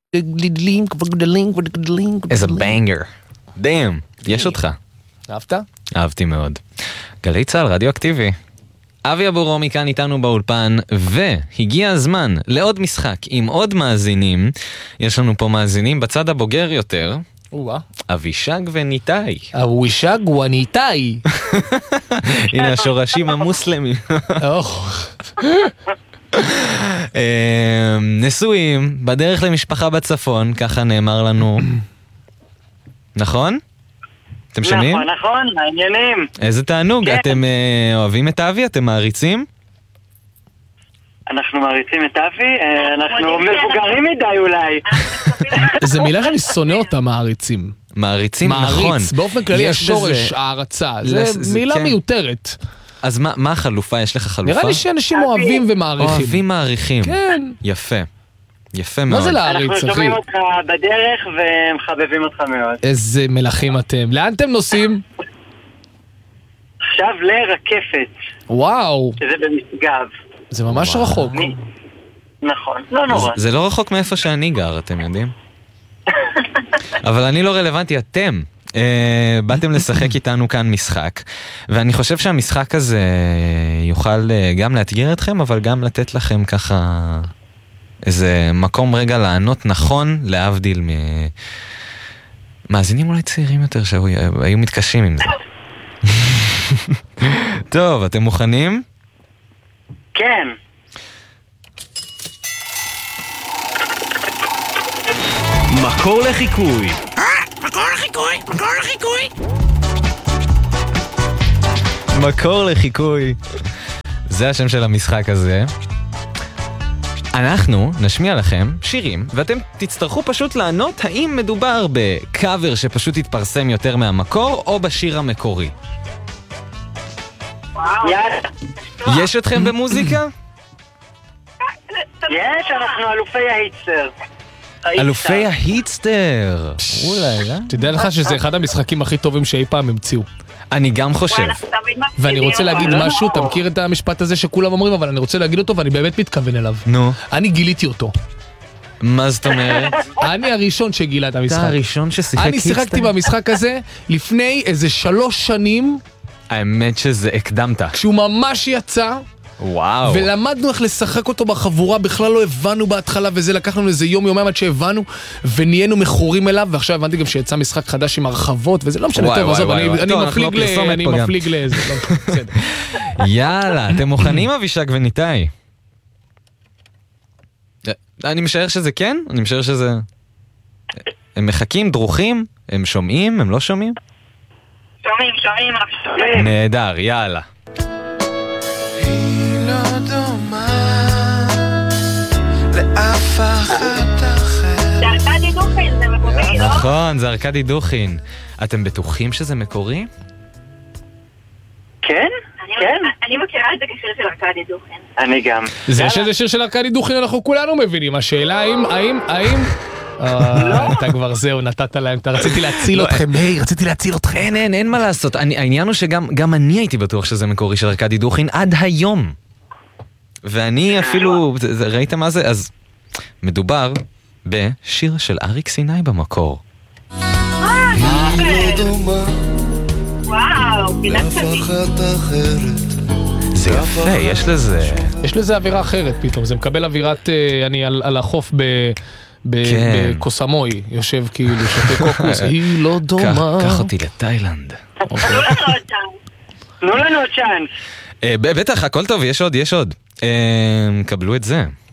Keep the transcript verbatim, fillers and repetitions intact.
איזה בנגר. דאם, יש אותך. אהבת? אהבתי מאוד. גלי צהל, רדיו אקטיבי. אבי אבורומי כאן איתנו באולפן, והגיע הזמן לעוד משחק עם עוד מאזינים. יש לנו פה מאזינים בצד הבוגר יותר. אבישג וניטאי. אבישג וניטאי. הנה השורשים המוסלמים. נשואים, בדרך למשפחה בצפון, ככה נאמר לנו. נכון? אתם שומעים? נכון, נכון, העניינים. איזה תענוג, אתם אוהבים את אבי? אתם מעריצים? אנחנו מעריצים את אבי, אנחנו מבוגרים מדי אולי. איזה מילה שאני שונא אותה, מעריצים. מעריצים, נכון. מעריץ, באופן כללי השורש, הערצה, זה מילה מיותרת. אז מה החלופה? יש לך חלופה? נראה לי שאנשים אוהבים ומעריכים. אוהבים מעריכים. כן. יפה. יפה מאוד. מה זה להעריץ, אחי? אנחנו שומעים אותך בדרך ומחבבים אותך מאוד. איזה מלכים אתם. לאן אתם נוסעים? עכשיו לרקפת. וואו. שזה במשגב. זה ממש רחוק. נכון, לא נורא. זה לא רחוק מאיפה שאני גר, אתם יודעים? אבל אני לא רלוונטי, אתם. באתם לשחק איתנו כאן משחק, ואני חושב שהמשחק הזה יוכל גם לאתגר אתכם, אבל גם לתת לכם ככה איזה מקום רגע לענות נכון, להבדיל מאזינים אולי צעירים יותר שהיו מתקשים עם זה. טוב, אתם מוכנים? כן. מקור לחיקוי. מקור לחיקוי, מקור לחיקוי. מקור לחיקוי. זה השם של המשחק הזה. אנחנו נשמיע לכם שירים, ואתם תצטרכו פשוט לענות האם מדובר בקאבר שפשוט יתפרסם יותר מהמקור, או בשיר המקורי. יש אתכם במוזיקה? יש, אנחנו אלופי ההיטסטר. אלופי ההיטסטר. אולי, תדע לך שזה אחד המשחקים הכי טובים שאי פעם המציאו. אני גם חושב. ואני רוצה להגיד משהו, אתה מכיר את המשפט הזה שכולם אומרים, אבל אני רוצה להגיד אותו ואני באמת מתכוון אליו. נו. אני גיליתי אותו. מה זאת אומרת? אני הראשון שגילה את המשחק. אתה הראשון ששיחק היטסטר? אני שיחקתי במשחק הזה לפני איזה שלוש שנים. האמת שזה הקדמת. כשהוא ממש יצא. וואו. ולמדנו איך לשחק אותו בחבורה, בכלל לא הבנו בהתחלה, וזה לקח לנו איזה יום יומיים עד שהבנו, ונהיינו מכורים אליו, ועכשיו הבנתי גם שיצא משחק חדש עם הרחבות, וזה לא משנה טוב, עזוב, אני מפליג לאיזה, בסדר. יאללה, אתם מוכנים אבישג וניטאי? אני משער שזה כן? אני משער שזה... הם מחכים, דרוכים? הם שומעים? הם לא שומעים? שומעים, שומעים, רק שומעים. נהדר, יאללה. לא דומה לאף אחת אחרת. זה ארכדי דוכין, זה מקורי, לא? נכון, זה ארכדי דוכין. אתם בטוחים שזה מקורי? כן? כן? אני מכירה את זה כשיר של ארכדי דוכין. אני גם. זה שזה שיר של ארכדי דוכין אנחנו כולנו מבינים. השאלה האם, האם, האם... אתה כבר זהו, נתת להם, אתה רציתי להציל אתכם, היי, רציתי להציל אתכם. אין, אין, אין מה לעשות. העניין הוא שגם אני הייתי בטוח שזה מקורי של ארכדי דוכין עד היום. ואני אפילו, ראיתם מה זה? אז מדובר בשיר של אריק סיני במקור. וואו, פילקת זה יפה, יש לזה... יש לזה אווירה אחרת פתאום, זה מקבל אווירת, אני על החוף ב... בקוסמוי, יושב כאילו, שותה קוקוס, היא לא דומה. קח אותי לתאילנד. תנו לנו עוד צ'אנס. תנו לנו עוד צ'אנס. בטח, הכל טוב, יש עוד, יש עוד. קבלו את זה.